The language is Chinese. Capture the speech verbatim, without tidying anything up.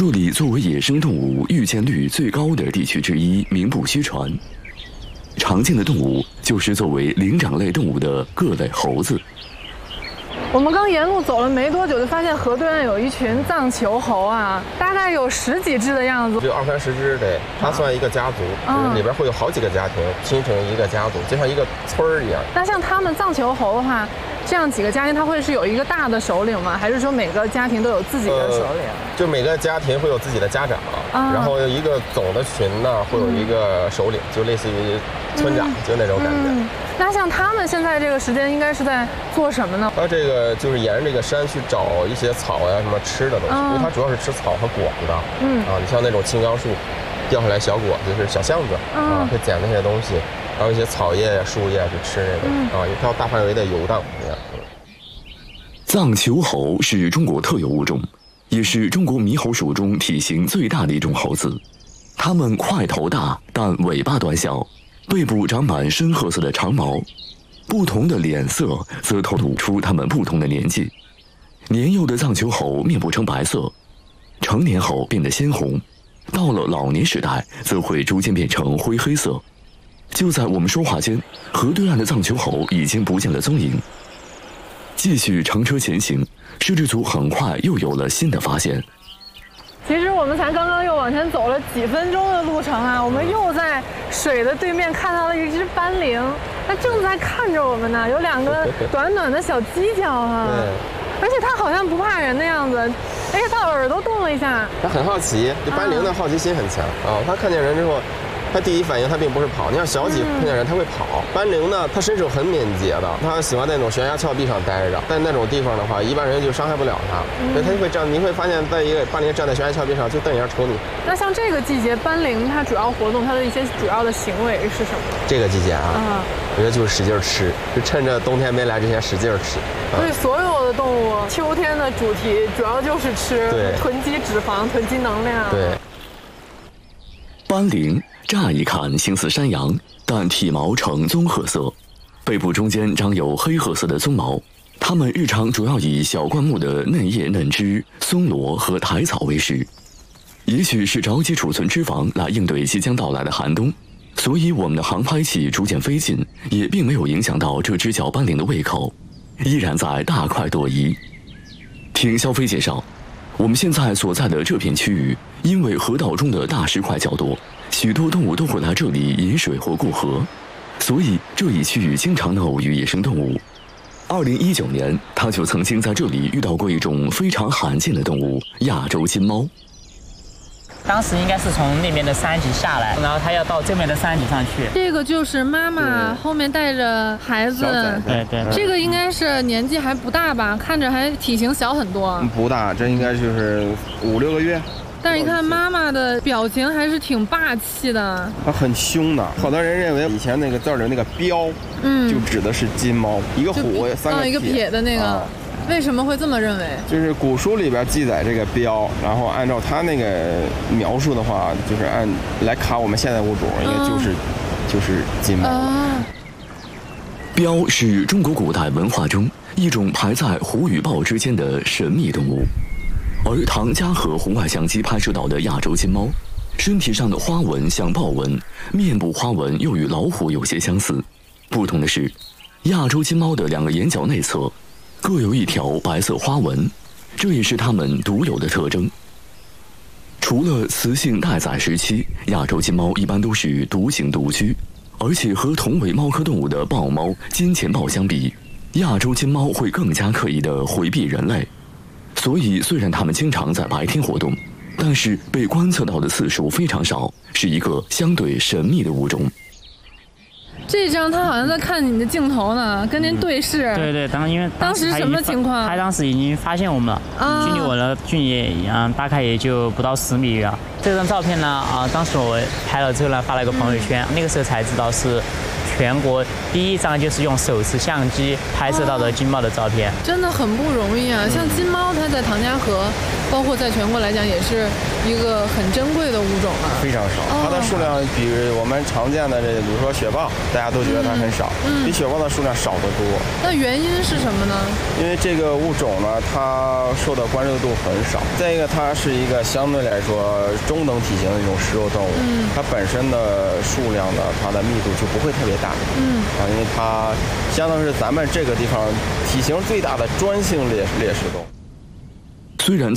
这里作为野生动物遇见率最高的地区之一，名不虚传。常见的动物就是作为灵长类动物的各类猴子。 我们刚沿路走了没多久，就发现河对岸有一群藏球猴啊，大概有十几只的样子， 只有二三十只的，它算一个家族， 嗯、 就是里边会有好几个家庭形成一个家族，就像一个村儿一样。 那像他们藏球猴的话，这样几个家庭，它会是有一个大的首领吗？还是说每个家庭都有自己的首领？呃、 就每个家庭会有自己的家长，啊、然后一个总的群呢会有一个首领，嗯、就类似于村长，嗯、就那种感觉。 嗯那像他们现在这个时间应该是在做什么呢？ 它这个就是沿着这个山去找一些草呀、什么吃的东西，嗯、因为它主要是吃草和果子的。嗯啊，你像那种青冈树掉下来小果子，就是小橡子、嗯、啊，会捡那些东西，还有一些草叶呀、树叶去吃那个、嗯、啊，它要大范围的游荡这样。 藏球猴是中国特有物种，也是中国猕猴属中体型最大的一种猴子。它们块头大，但尾巴短小。背部长满深褐色的长毛，不同的脸色则透露出它们不同的年纪。年幼的藏球猴面部呈白色，成年后变得鲜红，到了老年时代则会逐渐变成灰黑色。就在我们说话间，河对岸的藏球猴已经不见了踪影。继续乘车前行，摄制组很快又有了新的发现。 其实我们才刚刚又往前走了几分钟的路程啊，我们又在水的对面看到了一只斑羚，它正在看着我们呢，有两个短短的小犄角啊，而且它好像不怕人的样子，而且它耳朵动了一下， 它很好奇，这斑羚的好奇心很强啊，它看见人之后。它第一反应，它并不是跑。你像小几碰见人，它会跑。斑羚呢，它身手很敏捷的，它喜欢在那种悬崖峭壁上待着。在那种地方的话，一般人就伤害不了它，所以它就会站。你会发现在一个斑羚站在悬崖峭壁上，就瞪眼瞅你。 那像这个季节，斑羚它主要活动，它的一些主要的行为是什么？ 这个季节啊，嗯、我觉得就是使劲吃，就趁着冬天没来之前使劲吃。 所以所有的动物，秋天的主题主要就是吃， 对， 囤积脂肪，囤积能量。 对， 斑羚。乍一看形似山羊，但体毛呈棕褐色，背部中间长有黑褐色的鬃毛。它们日常主要以小灌木的嫩叶嫩枝、松萝和苔草为食。也许是着急储存脂肪来应对即将到来的寒冬，所以我们的航拍器逐渐飞近，也并没有影响到这只小斑羚的胃口，依然在大快朵颐。听肖飞介绍，我们现在所在的这片区域，因为河道中的大石块较多。许多动物都会来这里饮水或过河，所以这一区域经常闹与野生动物。二零一九年，他就曾经在这里遇到过一种非常罕见的动物——亚洲金猫。 当时应该是从那边的山脊下来，然后他要到这边的山脊上去。 这个就是妈妈后面带着孩子， 对对。 这个应该是年纪还不大吧？看着还体型小很多。 不大，这应该就是五六个月。 但是你看妈妈的表情还是挺霸气的， 它很凶的。好多人认为以前那个字里那个标，嗯，就指的是金猫，一个虎三个一个撇的那个、啊。为什么会这么认为？ 就是古书里边记载这个标，然后按照他那个描述的话，就是按来卡我们现在物种，应该就是、嗯、就是金猫。啊、 标是中国古代文化中一种排在虎与豹之间的神秘动物。而唐嘉禾红外相机拍摄到的亚洲金猫，身体上的花纹像豹纹，面部花纹又与老虎有些相似。不同的是，亚洲金猫的两个眼角内侧各有一条白色花纹，这也是它们独有的特征。除了雌性待宰时期，亚洲金猫一般都是独行独居，而且和同为猫科动物的豹猫、金钱豹相比，亚洲金猫会更加刻意地回避人类。所以，虽然它们经常在白天活动，但是被观测到的次数非常少，是一个相对神秘的物种。 这张他好像在看你的镜头呢，跟您对视。 嗯、对对，当因为当时什么情况？ 他当时已经发现我们了，啊、距离我的距离嗯大概也就不到十米远。这张照片呢啊，当时我拍了之后呢，发了一个朋友圈，嗯、那个时候才知道是全国第一张就是用手持相机拍摄到的金猫的照片， 真的很不容易啊！像金猫，它在唐家河，包括在全国来讲，也是一个很珍贵的物种了。 非常少，它的数量比我们常见的这，比如说雪豹，大家都觉得它很少， 嗯， 比雪豹的数量少得多。 那原因是什么呢？ 因为这个物种呢，它受到关注度很少。再一个，它是一个相对来说中等体型的一种食肉动物，嗯，它本身的数量呢，它的密度就不会特别大，嗯，啊，因为它相当是咱们这个地方体型最大的专性猎猎食动物。 虽然